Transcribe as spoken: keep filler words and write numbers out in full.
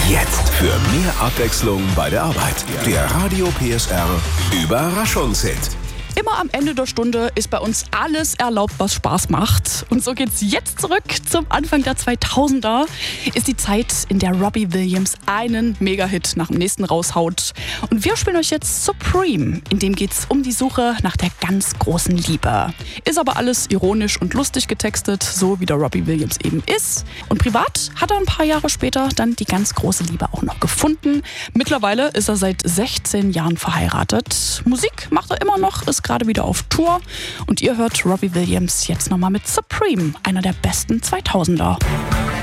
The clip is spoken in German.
Jetzt für mehr Abwechslung bei der Arbeit. Der Radio P S R Überraschungshit. Immer am Ende der Stunde ist bei uns alles erlaubt, was Spaß macht. Und so geht's jetzt zurück zum Anfang der zweitausender. Ist die Zeit, in der Robbie Williams einen Mega-Hit nach dem nächsten raushaut. Und wir spielen euch jetzt Supreme. In dem geht's um die Suche nach der ganz großen Liebe. Ist aber alles ironisch und lustig getextet, so wie der Robbie Williams eben ist. Und privat hat er ein paar Jahre später dann die ganz große Liebe auch noch gefunden. Mittlerweile ist er seit sechzehn Jahren verheiratet. Musik macht er immer noch, ist gerade wieder auf Tour. Und ihr hört Robbie Williams jetzt nochmal mit Supreme, einer der besten zweitausender.